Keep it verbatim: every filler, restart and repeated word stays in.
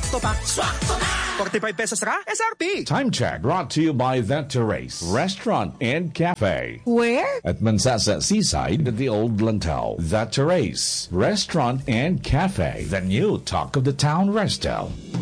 swakto pa. Swakto na! forty-five pesos ra, S R P. Time check brought to you by The Terrace Restaurant and Cafe. Where? At Mansasa Seaside at the Old Lantau. The Terrace Restaurant and Cafe. The new talk of the town, Restel.